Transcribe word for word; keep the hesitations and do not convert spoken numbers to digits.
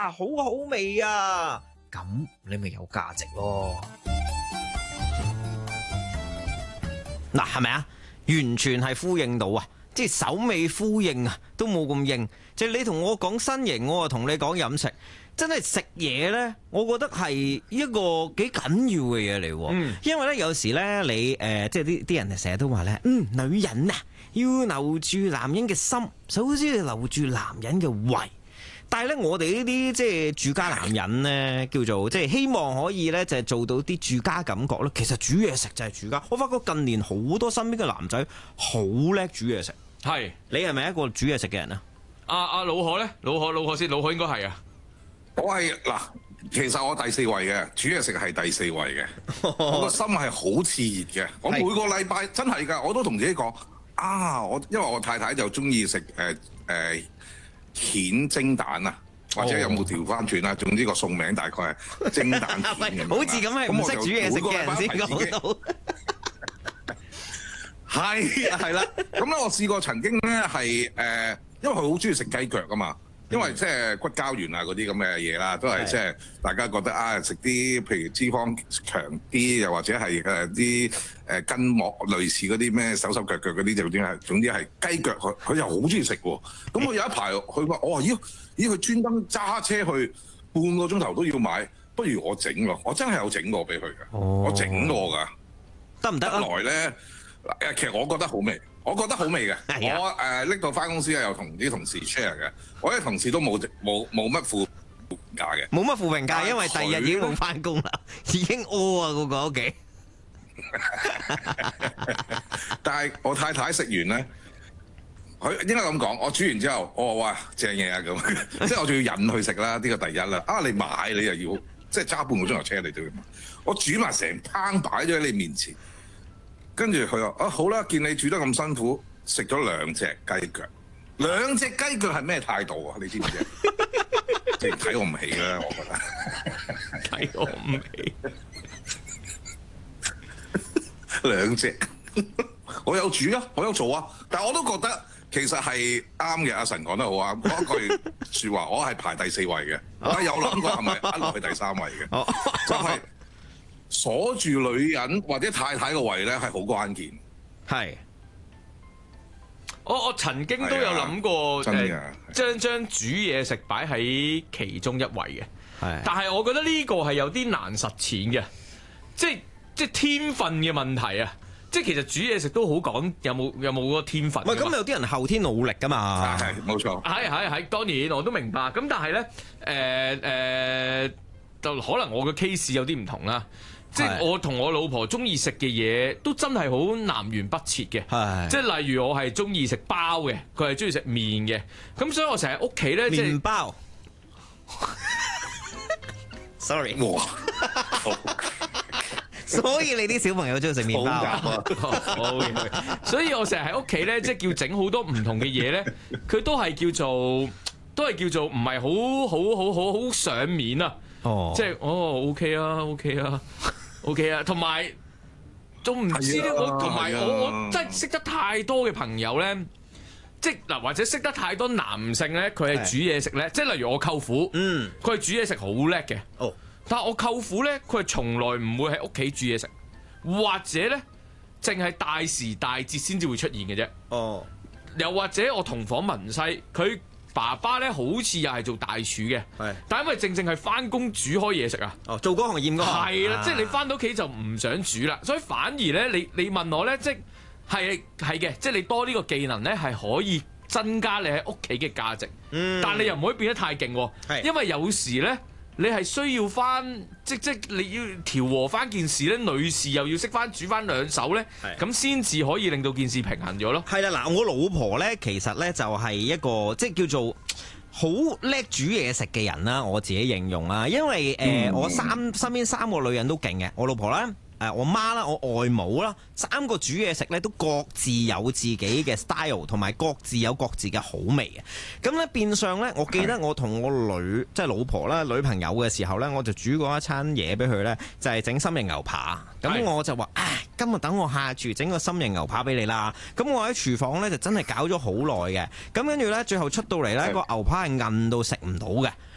好好味啊，咁你咪有價值咯。嗱，係咪啊？完全係呼應到啊！即係首尾呼應啊，都冇咁應。即係你同我講身形，我啊同你講飲食。真係食嘢呢，我覺得係一個幾緊要嘅嘢嚟。嗯，因為呢，有時呢，你誒、呃，即係啲啲人成日都話呢，嗯，女人啊要留住男人嘅心，首先要留住男人嘅胃。但係呢，我哋呢啲即係住家男人呢，叫做即係希望可以呢，就係做到啲住家感覺咧。其實煮嘢食就係住家。我發覺近年好多身邊嘅男仔好叻煮嘢食。係是，你係咪一個煮嘢食嘅人啊？ 阿阿老何呢？老何老何先，老何應該係啊。 我係嗱，其實我第四位嘅，煮嘢食係第四位嘅。我個心係好熾熱嘅。我每個禮拜真係㗎，我都同自己講啊，我因為我太太就中意食誒誒蜆蒸蛋啊，或者有冇調翻轉啦？總之個送名大概係蒸蛋蜆咁好似咁係唔識煮嘢食嘅人先講到。 係係啦，咁咧我試過曾經咧係誒，因為佢好中意食雞腳啊嘛。因為即係骨膠原啊嗰啲咁嘅嘢啦，都係即係大家覺得啊食啲譬如脂肪強啲，又或者係誒啲誒筋膜類似嗰啲咩手手腳腳嗰啲，就總係總之係雞腳，佢佢又好中意食喎。咁我有一排佢話我話咦咦佢專登揸車去半個鐘頭都要買，不如我整咯，我真係有整過俾佢嘅，哦、我整過㗎， 得唔得啊？ 一來咧誒，其實我覺得好味。我覺得好味嘅，我誒拎到翻公司又同啲同事 share 嘅，我啲同事都冇冇冇乜負評價嘅， 冇乜負評價，因為第二日已經冇翻工啦，已經屙啊嗰個屋企。 但係我太太食完咧，佢應該咁講，我煮完之後，我話哇正嘢啊咁，即係我仲要引佢食啦，呢個第一啦。啊你買你又要即係揸半個鐘頭車你都要買，我煮埋成烹擺咗喺你面前。跟住佢話：啊好啦，見你煮得咁辛苦，食咗兩隻雞腳。兩隻雞腳係咩態度啊？你知唔知？即係睇我唔起啦，我覺得。 睇我唔起。 兩隻，我有煮啊，我有做啊，但係我都覺得其實係啱嘅。阿神講得好啱，嗰句説話，我係排第四位嘅。我有諗過係咪壓落去第三位嘅？就係、是。鎖住女人或者太太個胃咧係好關鍵。係， 我我曾經都有諗過誒，將將煮嘢食擺喺其中一位嘅。係，但係我覺得呢個係有啲難實踐嘅，即係即係天分嘅問題啊！即係其實煮嘢食都好講有冇有冇嗰個天分。 喂，咁有啲人後天努力㗎嘛？ 係冇錯。 係係係，當然我都明白。咁但係咧誒誒，就可能我嘅 case 有啲唔同啦。即係我同我老婆中意食嘅嘢都真係好南轅北轍嘅，是即係例如我係中意食包嘅，佢係中意食麵嘅，咁所以我成日屋企咧即係麵包。 Sorry， 哇！所以你啲小朋友中意食麵包啊？ 所以我成日喺屋企咧，即係叫整好多唔同嘅嘢咧，佢都係叫做都係叫做唔係好好好好好上面啊！哦，即係哦 ，OK 啊 ，OK 啊。O K 啊，同埋仲唔知咧，我同埋我我真係識得太多嘅朋友咧，即係嗱或者識得太多男性咧，佢係煮嘢食咧，即係例如我舅父，嗯，佢係煮嘢食好叻嘅，哦，但係我舅父咧，佢係從來唔會喺屋企煮嘢食，或者咧淨係大時大節先至會出現嘅啫，哦，又或者我同房文西佢。爸爸咧好似又係做大廚嘅，係，但係因為正正係翻工煮開嘢食啊， 哦，做嗰行厭嗰行， 係啦，啊、即係你翻到屋企就唔想煮啦，所以反而咧，你你問我咧，即係係係嘅，即係你多呢個技能咧，係可以增加你喺屋企嘅價值，嗯，但係你又唔可以變得太勁喎，係，因為有時咧。你係需要翻，即即你要調和翻件事咧，女士又要識翻煮翻兩手咧，咁先至可以令到件事平衡咗咯。 係啦，嗱，我老婆咧其實咧就係一個即叫做好叻煮嘢食嘅人啦，我自己形容啦，因為誒、呃、我三身邊三個女人都勁嘅，我老婆啦。誒我媽啦，我外母啦，三個煮嘢食咧都各自有自己嘅 style， 同埋各自有各自嘅好味嘅。咁咧變相咧，我記得我同我女即係老婆啦，女朋友嘅時候咧，我就煮過一餐嘢俾佢咧，就係整心形牛扒。咁我就話：唉，今日等我下廚整個心形牛扒俾你啦。咁我喺廚房咧就真係搞咗好耐嘅。咁跟住咧，最後出到嚟咧個牛扒係韌到食唔到嘅。